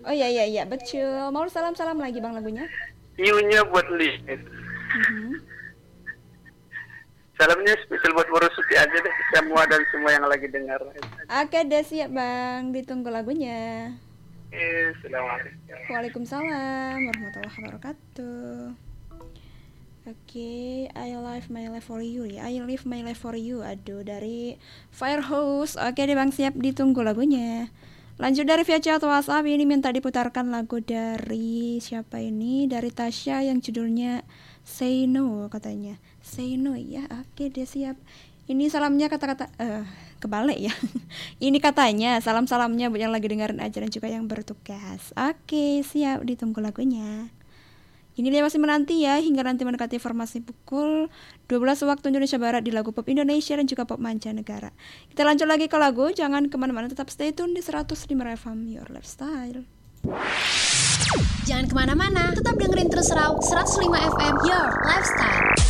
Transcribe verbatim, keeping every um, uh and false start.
Oh iya iya iya betul. Mau salam-salam lagi bang lagunya. Iunya buat Li. Mm-hmm. Salamnya spesial buat Borosuti aja deh, semua dan semua yang lagi dengar. Oke deh siap bang, ditunggu lagunya. Eh, Assalamualaikum. Waalaikumsalam warahmatullahi wabarakatuh. Oke, okay, I live my life for you ya. I live my life for you. Aduh, dari Firehose. Oke okay, deh bang, siap, ditunggu lagunya. Lanjut dari via chat WhatsApp, ini minta diputarkan lagu dari siapa ini? Dari Tasya yang judulnya Say No katanya. Say No ya. Oke okay, deh siap. Ini salamnya kata-kata eh uh, kebalik ya. Ini katanya salam-salamnya buat yang lagi dengerin aja dan juga yang bertugas. Oke, okay, siap, ditunggu lagunya. Ini dia masih menanti ya hingga nanti mendekati informasi pukul dua belas waktu Indonesia Barat di lagu pop Indonesia dan juga pop mancanegara. Kita lanjut lagi ke lagu, jangan kemana-mana, tetap stay tune di seratus lima F M Your Lifestyle. Jangan kemana-mana, tetap dengerin terus Raw seratus lima F M Your Lifestyle.